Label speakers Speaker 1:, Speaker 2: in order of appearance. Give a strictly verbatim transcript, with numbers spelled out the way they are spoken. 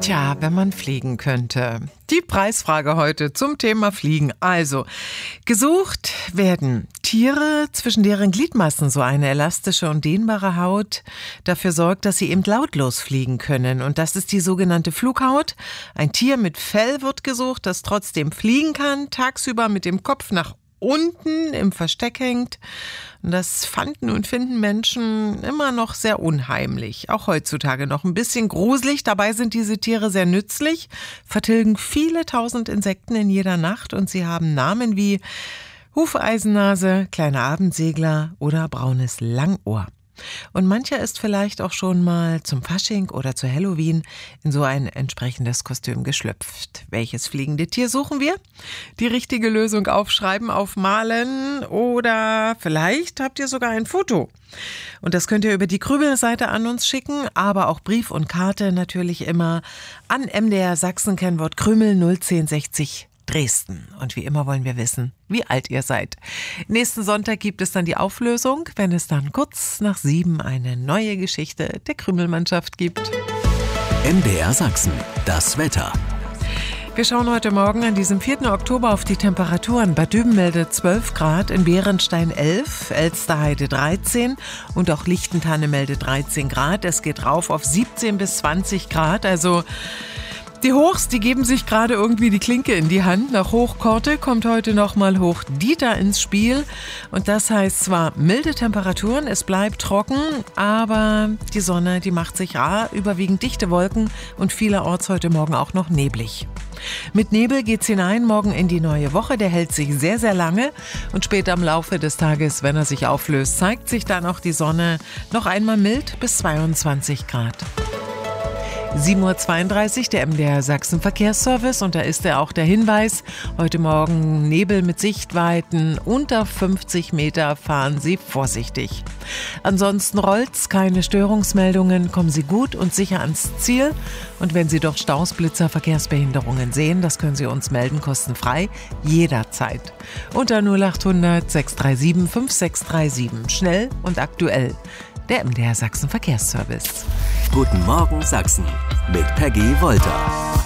Speaker 1: Tja, wenn man fliegen könnte. Die Preisfrage heute zum Thema Fliegen. Also, gesucht werden Tiere, zwischen deren Gliedmaßen so eine elastische und dehnbare Haut dafür sorgt, dass sie eben lautlos fliegen können. Und das ist die sogenannte Flughaut. Ein Tier mit Fell wird gesucht, das trotzdem fliegen kann, tagsüber mit dem Kopf nach unten im Versteck hängt. Und das fanden und finden Menschen immer noch sehr unheimlich. Auch heutzutage noch ein bisschen gruselig. Dabei sind diese Tiere sehr nützlich, vertilgen viele tausend Insekten in jeder Nacht und sie haben Namen wie Hufeisennase, kleiner Abendsegler oder braunes Langohr. Und mancher ist vielleicht auch schon mal zum Fasching oder zu Halloween in so ein entsprechendes Kostüm geschlüpft. Welches fliegende Tier suchen wir? Die richtige Lösung aufschreiben, aufmalen oder vielleicht habt ihr sogar ein Foto. Und das könnt ihr über die Krümel-Seite an uns schicken, aber auch Brief und Karte natürlich immer an M D R Sachsen, Kennwort Krümel null zehn sechzig Dresden. Und wie immer wollen wir wissen, wie alt ihr seid. Nächsten Sonntag gibt es dann die Auflösung, wenn es dann kurz nach sieben eine neue Geschichte der Krümelmannschaft gibt.
Speaker 2: M D R Sachsen, das Wetter.
Speaker 1: Wir schauen heute Morgen an diesem vierten Oktober auf die Temperaturen. Bad Düben meldet zwölf Grad, in Bärenstein elf, Elsterheide dreizehn und auch Lichtentanne meldet dreizehn Grad. Es geht rauf auf siebzehn bis zwanzig Grad, also die Hochs, die geben sich gerade irgendwie die Klinke in die Hand. Nach Hochkorte kommt heute nochmal Hoch Dieter ins Spiel. Und das heißt zwar milde Temperaturen, es bleibt trocken, aber die Sonne, die macht sich rar, überwiegend dichte Wolken und vielerorts heute Morgen auch noch neblig. Mit Nebel geht's hinein morgen in die neue Woche. Der hält sich sehr, sehr lange. Und später im Laufe des Tages, wenn er sich auflöst, zeigt sich dann auch die Sonne noch einmal mild bis zweiundzwanzig Grad. sieben Uhr zweiunddreißig, der M D R Sachsen Verkehrsservice, und da ist ja auch der Hinweis, heute Morgen Nebel mit Sichtweiten unter fünfzig Meter, fahren Sie vorsichtig. Ansonsten rollt's, keine Störungsmeldungen, kommen Sie gut und sicher ans Ziel, und wenn Sie doch Staus, Blitzer, Verkehrsbehinderungen sehen, das können Sie uns melden, kostenfrei, jederzeit. Unter null achthundert sechs drei sieben fünf sechs drei sieben, schnell und aktuell. Der M D R Sachsen Verkehrsservice.
Speaker 2: Guten Morgen Sachsen mit Peggy Wolter.